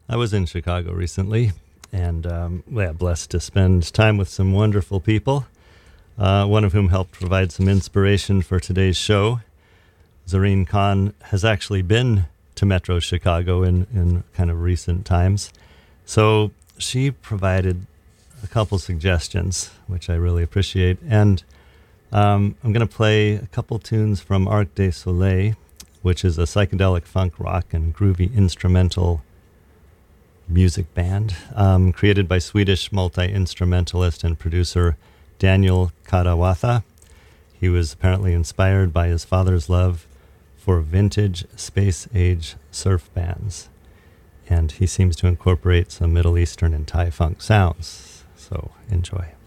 I was in Chicago recently, and blessed to spend time with some wonderful people, one of whom helped provide some inspiration for today's show. Zareen Khan has actually been to Metro Chicago in kind of recent times, so she provided a couple suggestions, which I really appreciate, and I'm going to play a couple tunes from Arc de Soleil, which is a psychedelic funk rock and groovy instrumental music band created by Swedish multi-instrumentalist and producer Daniel Kadawatha. He was apparently inspired by his father's love for vintage space-age surf bands, and he seems to incorporate some Middle Eastern and Thai funk sounds. So enjoy.